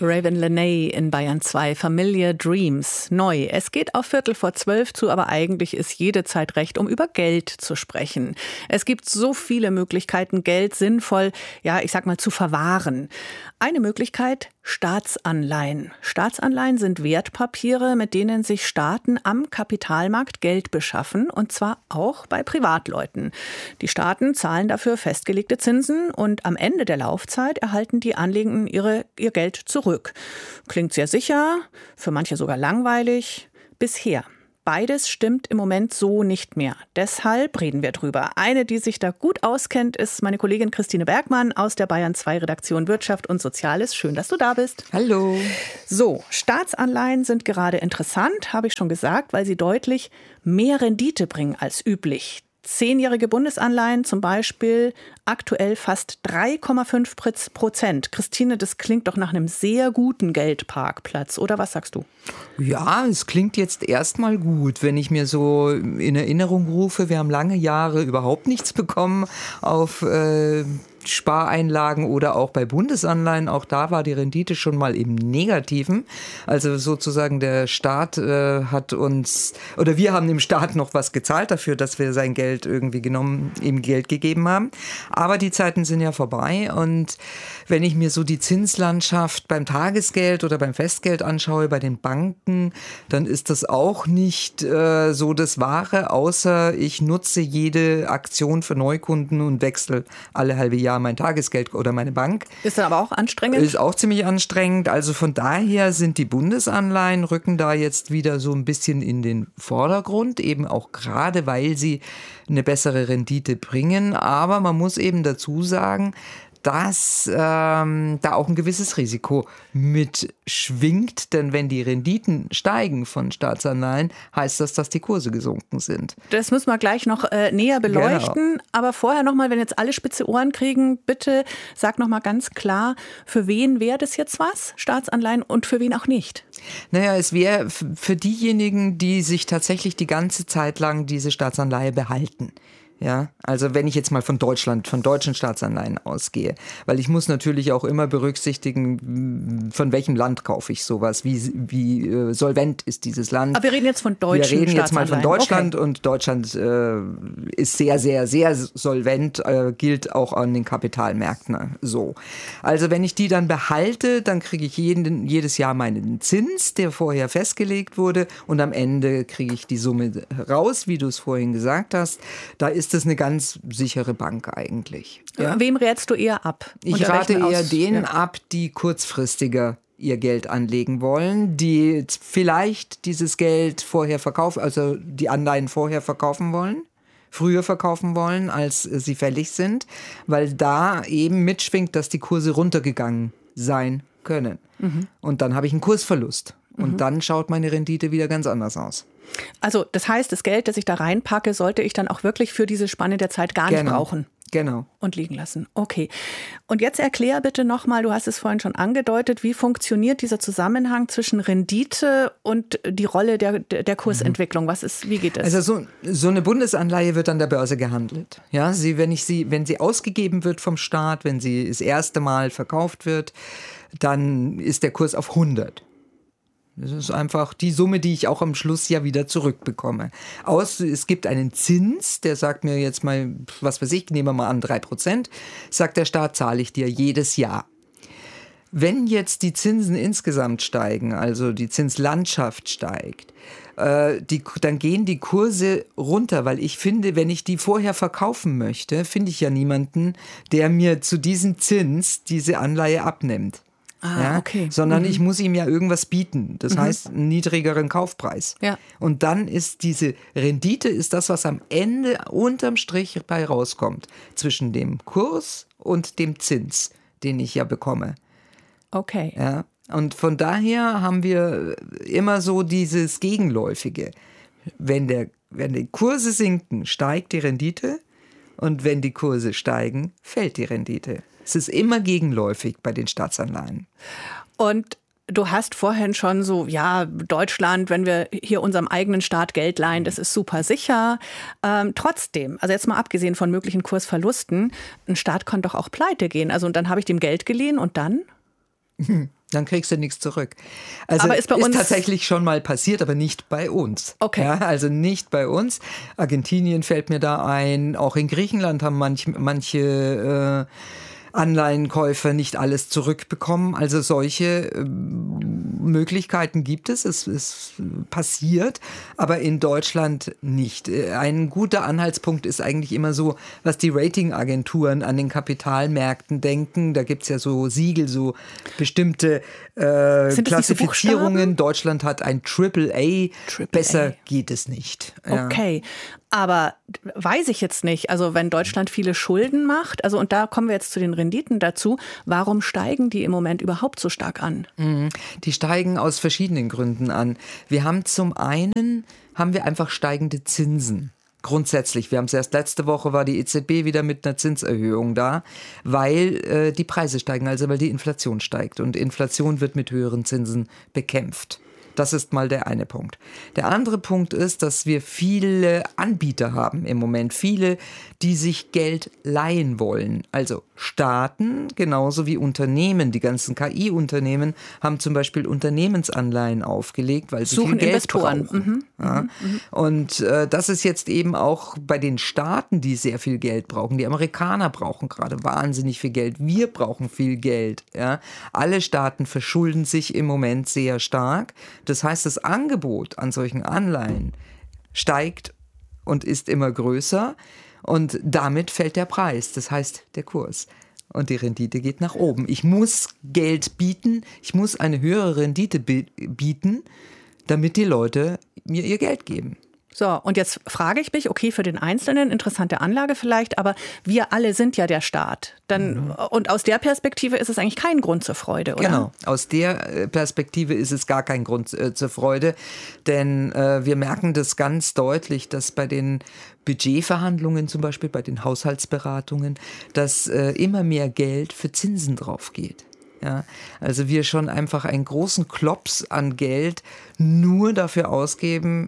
Raven Lenae in Bayern 2, Familiar Dreams, neu. Es geht auf 11:45 zu, aber eigentlich ist jede Zeit recht, um über Geld zu sprechen. Es gibt so viele Möglichkeiten, Geld sinnvoll, zu verwahren. Eine Möglichkeit, Staatsanleihen. Staatsanleihen sind Wertpapiere, mit denen sich Staaten am Kapitalmarkt Geld beschaffen, und zwar auch bei Privatleuten. Die Staaten zahlen dafür festgelegte Zinsen und am Ende der Laufzeit erhalten die Anlegenden ihr Geld zurück. Klingt sehr sicher, für manche sogar langweilig. Bisher. Beides stimmt im Moment so nicht mehr. Deshalb reden wir drüber. Eine, die sich da gut auskennt, ist meine Kollegin Christine Bergmann aus der Bayern 2 Redaktion Wirtschaft und Soziales. Schön, dass du da bist. Hallo. So, Staatsanleihen sind gerade interessant, habe ich schon gesagt, weil sie deutlich mehr Rendite bringen als üblich. 10-jährige Bundesanleihen zum Beispiel aktuell fast 3,5%. Christine, das klingt doch nach einem sehr guten Geldparkplatz, oder was sagst du? Ja, es klingt jetzt erstmal gut, wenn ich mir so in Erinnerung rufe, wir haben lange Jahre überhaupt nichts bekommen auf Spareinlagen oder auch bei Bundesanleihen. Auch da war die Rendite schon mal im Negativen. Also sozusagen der Staat hat uns, oder wir haben dem Staat noch was gezahlt dafür, dass wir sein Geld irgendwie genommen, ihm Geld gegeben haben. Aber die Zeiten sind ja vorbei, und wenn ich mir so die Zinslandschaft beim Tagesgeld oder beim Festgeld anschaue, bei den Banken, dann ist das auch nicht so das Wahre, außer ich nutze jede Aktion für Neukunden und wechsle alle halbe Jahr mein Tagesgeld oder meine Bank. Ist dann aber auch anstrengend? Ist auch ziemlich anstrengend. Also von daher sind die Bundesanleihen, rücken da jetzt wieder so ein bisschen in den Vordergrund, eben auch gerade, weil sie eine bessere Rendite bringen. Aber man muss eben dazu sagen, dass da auch ein gewisses Risiko mitschwingt. Denn wenn die Renditen steigen von Staatsanleihen, heißt das, dass die Kurse gesunken sind. Das müssen wir gleich noch näher beleuchten. Genau. Aber vorher nochmal, wenn jetzt alle spitze Ohren kriegen, bitte sag nochmal ganz klar, für wen wäre das jetzt was, Staatsanleihen, und für wen auch nicht? Naja, es wäre für diejenigen, die sich tatsächlich die ganze Zeit lang diese Staatsanleihe behalten. Ja, also wenn ich jetzt mal von deutschen Staatsanleihen ausgehe, weil ich muss natürlich auch immer berücksichtigen, von welchem Land kaufe ich sowas, wie solvent ist dieses Land. Aber wir reden jetzt von deutschen Staatsanleihen. Wir reden jetzt mal von Deutschland, okay. Und Deutschland ist sehr, sehr, sehr solvent, gilt auch an den Kapitalmärkten so. Also wenn ich die dann behalte, dann kriege ich jedes Jahr meinen Zins, der vorher festgelegt wurde, und am Ende kriege ich die Summe raus, wie du es vorhin gesagt hast. Da ist das eine ganz sichere Bank eigentlich. Ja? Wem rätst du eher ab? Ich rate eher denen ab, die kurzfristiger ihr Geld anlegen wollen, die vielleicht dieses Geld vorher verkaufen, also die Anleihen vorher verkaufen wollen, früher verkaufen wollen, als sie fällig sind, weil da eben mitschwingt, dass die Kurse runtergegangen sein können. Mhm. Und dann habe ich einen Kursverlust. Und dann schaut meine Rendite wieder ganz anders aus. Also das heißt, das Geld, das ich da reinpacke, sollte ich dann auch wirklich für diese Spanne der Zeit gar nicht brauchen. Genau. Und liegen lassen. Okay. Und jetzt erklär bitte nochmal, du hast es vorhin schon angedeutet, wie funktioniert dieser Zusammenhang zwischen Rendite und die Rolle der Kursentwicklung? Wie geht das? Also so eine Bundesanleihe wird an der Börse gehandelt. Ja, wenn sie ausgegeben wird vom Staat, wenn sie das erste Mal verkauft wird, dann ist der Kurs auf 100. Das ist einfach die Summe, die ich auch am Schluss ja wieder zurückbekomme. Es gibt einen Zins, der sagt mir jetzt mal, was weiß ich, nehmen wir mal an 3%, sagt der Staat, zahle ich dir jedes Jahr. Wenn jetzt die Zinsen insgesamt steigen, also die Zinslandschaft steigt, dann gehen die Kurse runter, weil ich finde, wenn ich die vorher verkaufen möchte, finde ich ja niemanden, der mir zu diesem Zins diese Anleihe abnimmt. Okay. Sondern ich muss ihm ja irgendwas bieten. Das heißt, einen niedrigeren Kaufpreis. Ja. Und dann ist diese Rendite ist das, was am Ende unterm Strich bei rauskommt. Zwischen dem Kurs und dem Zins, den ich ja bekomme. Okay. Ja. Und von daher haben wir immer so dieses Gegenläufige. Wenn die Kurse sinken, steigt die Rendite. Und wenn die Kurse steigen, fällt die Rendite. Es ist immer gegenläufig bei den Staatsanleihen. Und du hast vorhin schon so, Deutschland, wenn wir hier unserem eigenen Staat Geld leihen, das ist super sicher. Trotzdem, also jetzt mal abgesehen von möglichen Kursverlusten, ein Staat kann doch auch pleite gehen. Also und dann habe ich dem Geld geliehen und dann? Dann kriegst du nichts zurück. Also aber ist bei uns tatsächlich schon mal passiert, aber nicht bei uns. Okay. Ja, also nicht bei uns. Argentinien fällt mir da ein. Auch in Griechenland haben manche Anleihenkäufer nicht alles zurückbekommen. Also solche Möglichkeiten gibt es. Es ist passiert, aber in Deutschland nicht. Ein guter Anhaltspunkt ist eigentlich immer so, was die Ratingagenturen an den Kapitalmärkten denken. Da gibt es ja so Siegel, so bestimmte Klassifizierungen. Deutschland hat ein AAA. Besser geht es nicht. Ja. Okay. Aber weiß ich jetzt nicht, also wenn Deutschland viele Schulden macht, also und da kommen wir jetzt zu den Renditen dazu, warum steigen die im Moment überhaupt so stark an? Die steigen aus verschiedenen Gründen an. Wir haben einfach steigende Zinsen. Grundsätzlich, wir haben es erst letzte Woche, war die EZB wieder mit einer Zinserhöhung da, weil die Preise steigen, also weil die Inflation steigt. Und Inflation wird mit höheren Zinsen bekämpft. Das ist mal der eine Punkt. Der andere Punkt ist, dass wir viele Anbieter haben im Moment. Viele, die sich Geld leihen wollen. Also Staaten genauso wie Unternehmen. Die ganzen KI-Unternehmen haben zum Beispiel Unternehmensanleihen aufgelegt, weil sie viel Geld Investoren brauchen. Ja. Und das ist jetzt eben auch bei den Staaten, die sehr viel Geld brauchen. Die Amerikaner brauchen gerade wahnsinnig viel Geld. Wir brauchen viel Geld. Ja. Alle Staaten verschulden sich im Moment sehr stark. Das heißt, das Angebot an solchen Anleihen steigt und ist immer größer und damit fällt der Preis, das heißt der Kurs. Und die Rendite geht nach oben. Ich muss Geld bieten, ich muss eine höhere Rendite bieten, damit die Leute mir ihr Geld geben. So, und jetzt frage ich mich, okay, für den Einzelnen interessante Anlage vielleicht, aber wir alle sind ja der Staat. Und aus der Perspektive ist es eigentlich kein Grund zur Freude, oder? Genau, aus der Perspektive ist es gar kein Grund zur Freude, denn wir merken das ganz deutlich, dass bei den Budgetverhandlungen zum Beispiel, bei den Haushaltsberatungen, dass immer mehr Geld für Zinsen drauf geht. Ja, also wir schon einfach einen großen Klops an Geld nur dafür ausgeben,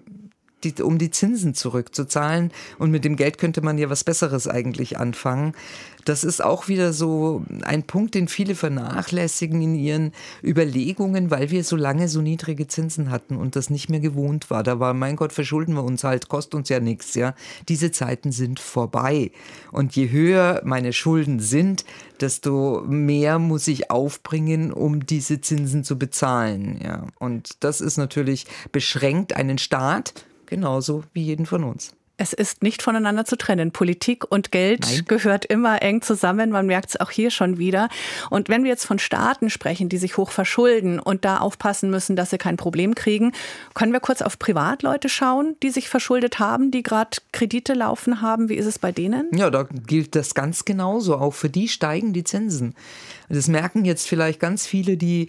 um die Zinsen zurückzuzahlen. Und mit dem Geld könnte man ja was Besseres eigentlich anfangen. Das ist auch wieder so ein Punkt, den viele vernachlässigen in ihren Überlegungen, weil wir so lange so niedrige Zinsen hatten und das nicht mehr gewohnt war. Da war, mein Gott, verschulden wir uns halt, kostet uns ja nichts. Ja? Diese Zeiten sind vorbei. Und je höher meine Schulden sind, desto mehr muss ich aufbringen, um diese Zinsen zu bezahlen. Ja? Und das ist natürlich beschränkt einen Staat, genauso wie jeden von uns. Es ist nicht voneinander zu trennen. Politik und Geld gehört immer eng zusammen. Man merkt es auch hier schon wieder. Und wenn wir jetzt von Staaten sprechen, die sich hoch verschulden und da aufpassen müssen, dass sie kein Problem kriegen, können wir kurz auf Privatleute schauen, die sich verschuldet haben, die gerade Kredite laufen haben. Wie ist es bei denen? Ja, da gilt das ganz genauso. Auch für die steigen die Zinsen. Das merken jetzt vielleicht ganz viele, die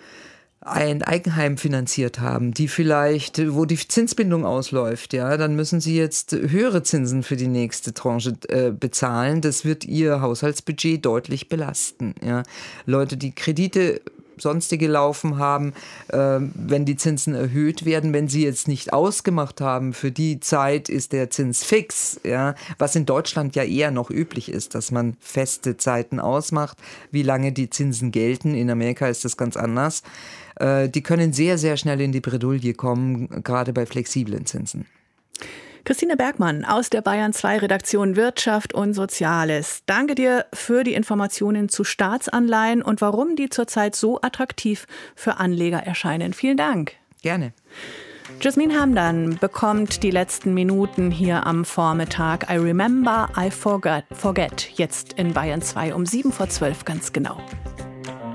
ein Eigenheim finanziert haben, die vielleicht, wo die Zinsbindung ausläuft, ja, dann müssen sie jetzt höhere Zinsen für die nächste Tranche bezahlen. Das wird ihr Haushaltsbudget deutlich belasten. Ja. Leute, die Kredite sonstige laufen haben, wenn die Zinsen erhöht werden, wenn sie jetzt nicht ausgemacht haben, für die Zeit ist der Zins fix, ja, was in Deutschland ja eher noch üblich ist, dass man feste Zeiten ausmacht, wie lange die Zinsen gelten. In Amerika ist das ganz anders. Die können sehr, sehr schnell in die Bredouille kommen, gerade bei flexiblen Zinsen. Christine Bergmann aus der Bayern 2 Redaktion Wirtschaft und Soziales. Danke dir für die Informationen zu Staatsanleihen und warum die zurzeit so attraktiv für Anleger erscheinen. Vielen Dank. Gerne. Jasmin Hamdan bekommt die letzten Minuten hier am Vormittag. I Remember, I Forget. Jetzt in Bayern 2 um 7:12 ganz genau.